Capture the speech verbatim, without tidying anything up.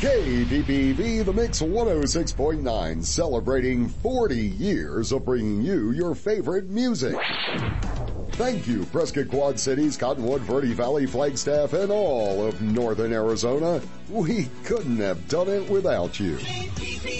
K P P V, The Mix one oh six point nine, celebrating forty years of bringing you your favorite music. Thank you, Prescott Quad Cities, Cottonwood, Verde Valley, Flagstaff, and all of northern Arizona. We couldn't have done it without you.